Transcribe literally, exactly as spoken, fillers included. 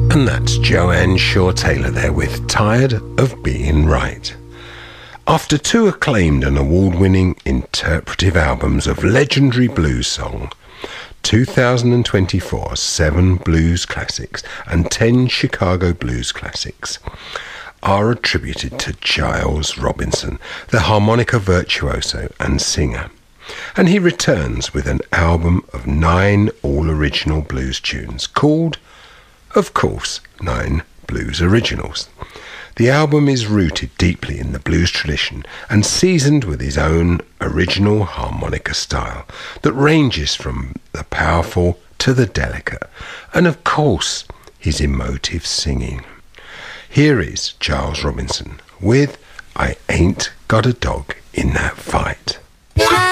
And that's Joanne Shaw Taylor there with Tired of Being Right. After two acclaimed and award-winning interpretive albums of legendary blues song, two thousand twenty-four seven blues classics and ten Chicago blues classics are attributed to Giles Robinson, the harmonica virtuoso and singer. And he returns with an album of nine all-original blues tunes called, of course, Nine Blues Originals. The album is rooted deeply in the blues tradition and seasoned with his own original harmonica style that ranges from the powerful to the delicate, and of course, his emotive singing. Here is Giles Robinson with I Ain't Got a Dog in That Fight. Yeah.